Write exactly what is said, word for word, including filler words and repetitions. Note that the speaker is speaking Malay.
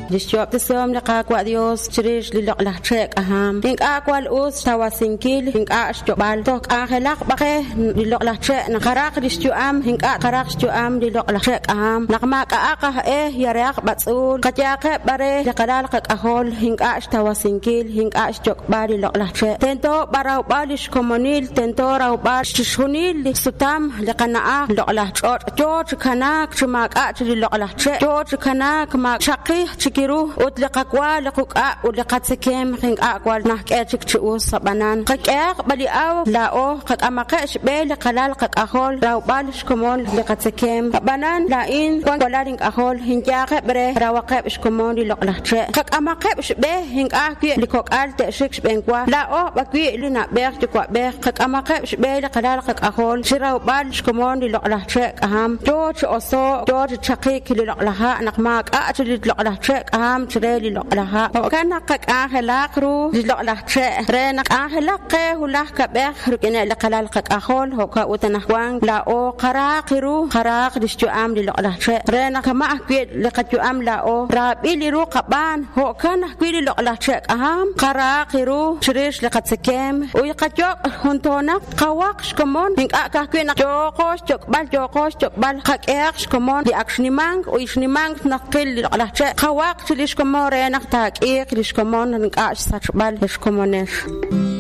Dishop the Som the Kakwa Dios, Chirish, Lilok Lachek, Aham, Think Aqual Us, Tawasinkil, Think Ash Jobal, Tok Ahelak Bake, Lilok Lachek, Nakarak, Distuam, Think Akarak Stuam, Lilok Lachek, Aham, Nakmak Aka, Eh, Yarak, Batsul, Katjake, Bare, Yakadal Kakahol, Think Ash Tawasinkil, Think Ash Jokbal, Lilok Lachek, Tento, Barau Balish, Comonil, Tento, Rau Bash, Shunil, Sutam, Lekana, Loklach, George Kanak, Chumak, Lilok Lachek, George Kanak, Mak Shaki, Chikiru, Utlakakwa, Lakuka, Ulakatsekem, Ring Akwal, Nakachik Chus, Sabanan, Kakar, Baliao, Lao, Kakamakesh, Bel, Kalal, Kakahol, Raubalish, Komol, Lakatsekem, Banan, Lain, Wangolaring Ahol, Hinjak, Bre, Rawakep, Shkomoni, Loklache, Kakamakesh, Be, Hingaki, Likok Alte, Shix Bengwa, Lao, Baki, Luna, Bear, Tukwa Bear, Kakamakesh, Bel, Kalal, Kakahol, Shirau Shkomoni, Loklache, Aham, George also, George Chaki, Kilolaha, Nakmak, actually Loklache, Aham, Chireli Loklaha, Okanak Ahelakru, Loklache, Renak Ahelake, Hulaka Bear, Rukine, Lakalal Kakahol, Hoka Utanakwang, Lao, Karakiru, Karak, Distuam, Loklache, Renakama, Lekatuam Lao, Rabili Rukaban, Hokan, Quili Loklache, Aham, Karakiru, Chirish Lekatsekem, Uyakajok, Huntona, Kawak, Shkomon, Think Akakwina, Jokos, Jokbal, Jokos, Jokbal, Kak Shkomon, the Actionimang, Uishnimang, Nakil Loklache, Kawak, Chilishkomore, Naktak, Ek, Lishkomon, and Ash, such bal, Shkomonesh.